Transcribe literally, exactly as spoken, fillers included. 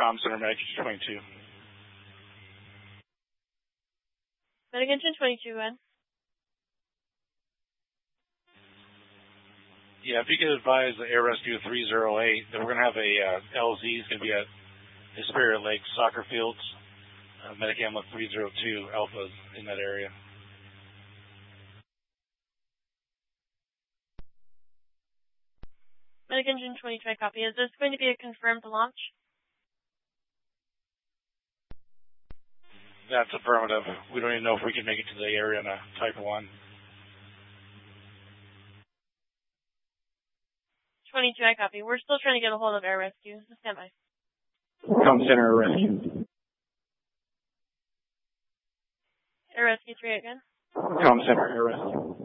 Comm Center, Medic twenty-two. Medic Engine twenty-two, Ed. Yeah, if you could advise the Air Rescue three oh eight that we're going to have a uh, L Z is going to be at Hesperia Lake Soccer Fields. Uh, Medic Ambulance three oh two Alpha in that area. Medic Engine twenty-two, I copy. Is this going to be a confirmed launch? That's affirmative. We don't even know if we can make it to the area in a Type one. twenty-two, I copy. We're still trying to get a hold of Air Rescue. Stand by. Comm Center, Air Rescue. Air Rescue three again. Comm Center, Air Rescue.